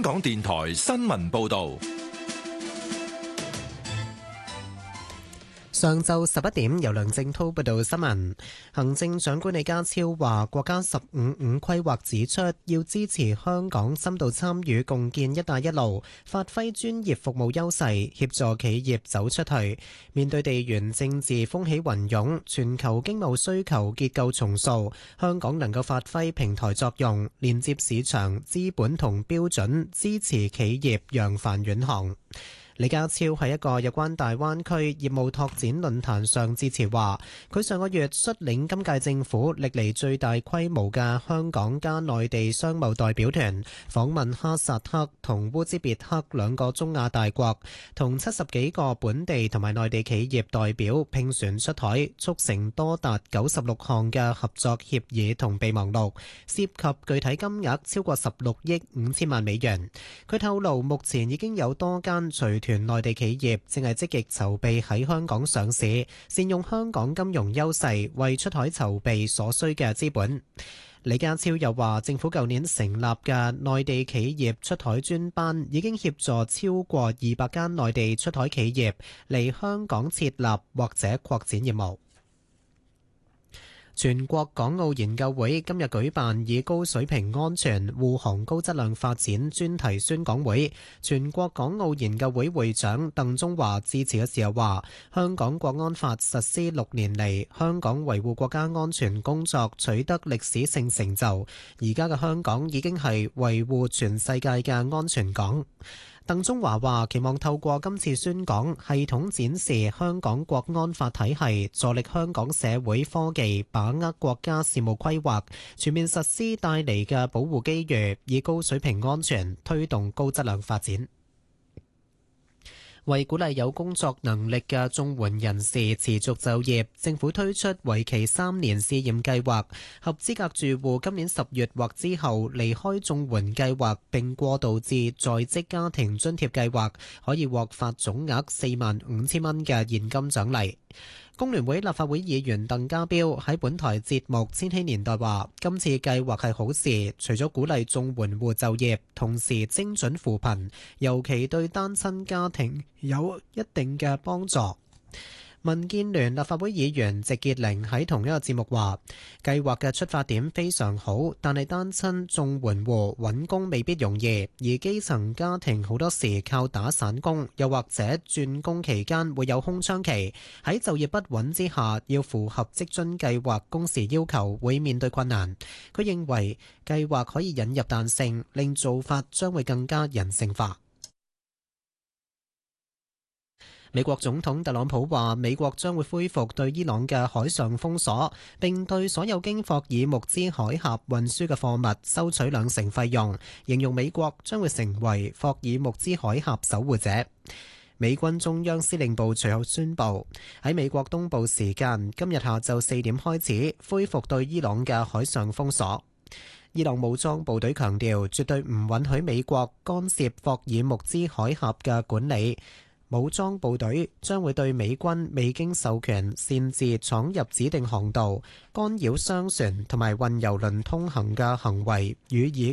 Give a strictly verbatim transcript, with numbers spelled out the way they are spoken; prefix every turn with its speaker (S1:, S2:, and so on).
S1: 港電台新聞報道。
S2: 上晝十一點，由梁正滔報道新聞。行政長官李家超話，國家十五五規劃指出，要支持香港深度參與共建「一帶一路」，發揮專業服務優勢，協助企業走出去。面對地緣政治風起雲湧，全球經貿需求結構重塑，香港能夠發揮平台作用，連接市場、資本同標準，支持企業揚帆遠航。李家超喺一個有關大灣區業務拓展論壇上致辭話，佢上個月率領今屆政府歷嚟最大規模嘅香港加內地商貿代表團訪問哈薩克同烏茲別克兩個中亞大國，同七十幾個本地同埋內地企業代表拼船出海，促成多達九十六項嘅合作協議同備忘錄，涉及具體金額超過十六億五千萬美元。佢透露，目前已經有多間隨團內地企業正係積極籌備喺香港上市，善用香港金融優勢為出海籌備所需嘅資本。李家超又話，政府舊年成立嘅內地企業出海專班已經協助超過二百間內地出海企業嚟香港設立或者擴展業務。全國港澳研究會今日舉辦以高水平安全護航高質量發展專題宣講會。全國港澳研究會會長鄧中華致辭嘅時候話，香港國安法實施六年嚟，香港維護國家安全工作取得歷史性成就，而家嘅香港已經係維護全世界嘅安全港。鄧中華話，期望透過今次宣講，系統展示香港國安法體系，助力香港社會科技把握國家事務規劃全面實施帶嚟嘅保護機遇，以高水平安全推動高質量發展。為鼓勵有工作能力嘅綜援人士持續就業，政府推出為期三年試驗計劃，合資格住戶今年十月或之後離開綜援計劃並過渡至在職家庭津貼計劃，可以獲發總額四萬五千蚊嘅現金獎勵。工聯會立法會議員鄧家彪喺本台節目《千禧年代》話，今次計劃係好事，除咗鼓勵綜援戶就業，同時精準扶貧，尤其對單親家庭有一定嘅幫助。民建聯立法會議員席潔玲喺同一個節目話，計劃嘅出發點非常好，但係單親綜援戶揾工未必容易，而基層家庭好多時靠打散工，又或者轉工期間會有空窗期，喺就業不穩之下，要符合職津計劃工時要求，會面對困難。佢認為計劃可以引入彈性，令做法將會更加人性化。美國總統特朗普話，美國將會恢復對伊朗嘅海上封鎖，並對所有經霍爾木茲海峽運輸嘅貨物收取兩成費用，形容美國將會成為霍爾木茲海峽守護者。美軍中央司令部隨後宣布，喺美國東部時間今日下晝四點開始恢復對伊朗嘅海上封鎖。伊朗武裝部隊強調，絕對唔允許美國干涉霍爾木茲海峽嘅管理。武裝部隊將會對美軍未經授權擅自闖入指定航道、干擾商船同埋運油輪通行嘅行為予以